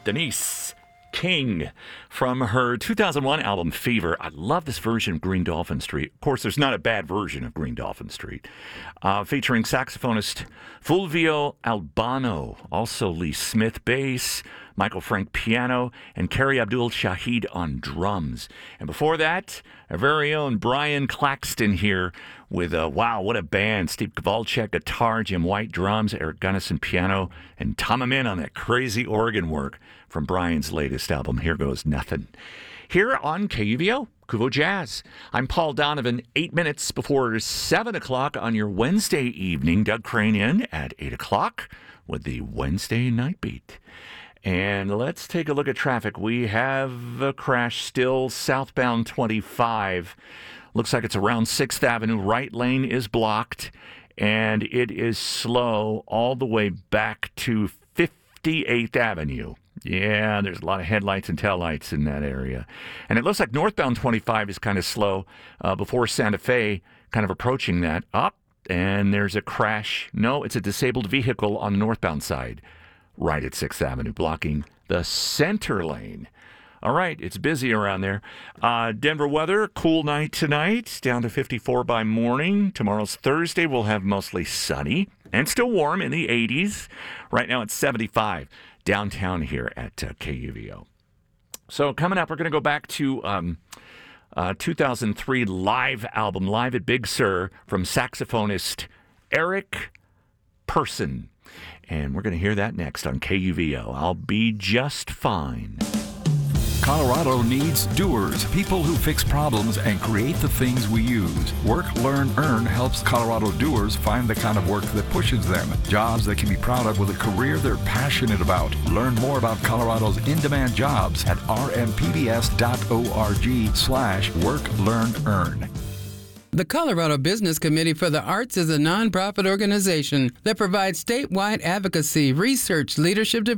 Denise King from her 2001 album Fever. I love this version of Green Dolphin Street. Of course, there's not a bad version of Green Dolphin Street. Featuring saxophonist Fulvio Albano, also Lee Smith bass, Michael Frank piano, and Kerry Abdul Shahid on drums. And before that, our very own Brian Claxton here with, wow, what a band. Steve Kowalczyk, guitar, Jim White, drums, Eric Gunnison, piano, and Tom Amin on that crazy organ work from Brian's latest album, Here Goes Nothing. Here on KUVO, Kuvo Jazz. I'm Paul Donovan, 8 minutes before 7 o'clock on your Wednesday evening. Doug Crane in at 8 o'clock with the Wednesday Night Beat. And let's take a look at traffic. We have a crash still southbound 25. Looks like it's around 6th Avenue. Right lane is blocked, and it is slow all the way back to 58th Avenue. Yeah, there's a lot of headlights and taillights in that area. And it looks like northbound 25 is kind of slow before Santa Fe, kind of approaching that. Up, and there's a crash. No, it's a disabled vehicle on the northbound side, right at 6th Avenue, blocking the center lane. All right, it's busy around there. Denver weather, cool night tonight, down to 54 by morning. Tomorrow's Thursday, we'll have mostly sunny and still warm in the 80s. Right now it's 75 downtown here at KUVO. So coming up, we're going to go back to 2003 live album, Live at Big Sur, from saxophonist Eric Person. And we're going to hear that next on KUVO. I'll be just fine. Colorado needs doers, people who fix problems and create the things we use. Work, Learn, Earn helps Colorado doers find the kind of work that pushes them. Jobs they can be proud of with a career they're passionate about. Learn more about Colorado's in-demand jobs at rmpbs.org/Work, Learn, Earn. The Colorado Business Committee for the Arts is a nonprofit organization that provides statewide advocacy, research, leadership